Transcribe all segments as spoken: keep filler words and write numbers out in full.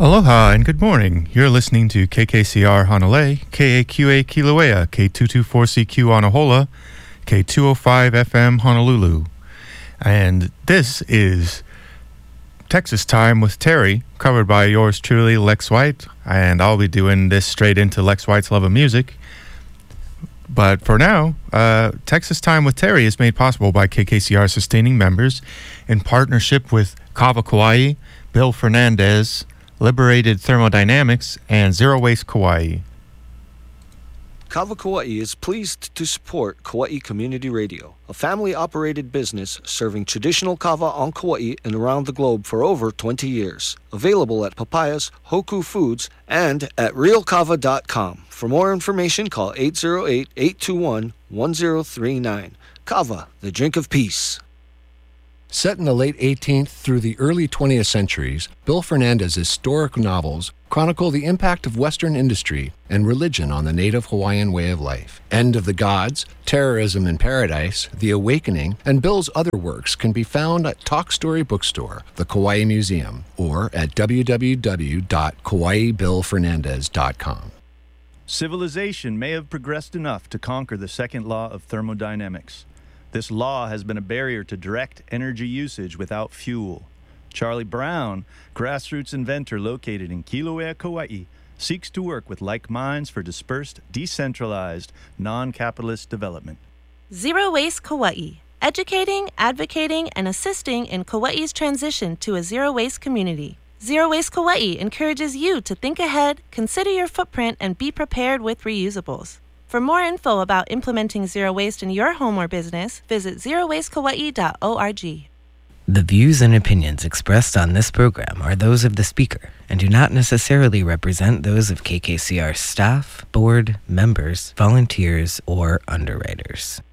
Aloha and good morning. You're listening to K K C R Hanalei, K A Q A Kilauea, K two twenty-four C Q Anahola, K two oh five F M Honolulu. And this is Texas Time with Terry, covered by yours truly, Lex White. And I'll be doing this straight into Lex White's Love of Music. But for now, uh, Texas Time with Terry is made possible by K K C R sustaining members in partnership with Kava Kauai, Bill Fernandez, Liberated Thermodynamics, and Zero Waste Kauai. Kava Kauai is pleased to support Kauai Community Radio, a family-operated business serving traditional kava on Kauai and around the globe for over twenty years. Available at Papayas, Hoku Foods, and at real kava dot com. For more information, call eight oh eight, eight two one, one oh three nine. Kava, the drink of peace. Set in the late eighteenth through the early twentieth centuries, Bill Fernandez's historic novels chronicle the impact of Western industry and religion on the native Hawaiian way of life. End of the Gods, Terrorism in Paradise, The Awakening, and Bill's other works can be found at Talk Story Bookstore, the Kauai Museum, or at w w w dot kauai bill fernandez dot com. Civilization may have progressed enough to conquer the second law of thermodynamics. This law has been a barrier to direct energy usage without fuel. Charlie Brown, grassroots inventor located in Kilauea, Kauai, seeks to work with like minds for dispersed, decentralized, non-capitalist development. Zero Waste Kauai, educating, advocating, and assisting in Kauai's transition to a zero-waste community. Zero Waste Kauai encourages you to think ahead, consider your footprint, and be prepared with reusables. For more info about implementing zero waste in your home or business, visit zero waste kauai dot org. The views and opinions expressed on this program are those of the speaker and do not necessarily represent those of K K C R staff, board, members, volunteers, or underwriters.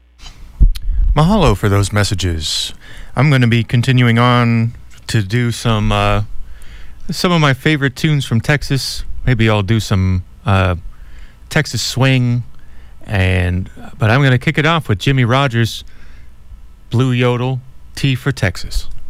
Mahalo for those messages. I'm going to be continuing on to do some uh, some of my favorite tunes from Texas. Maybe I'll do some uh, Texas swing, and but I'm going to kick it off with Jimmy Rogers, Blue Yodel, T for Texas.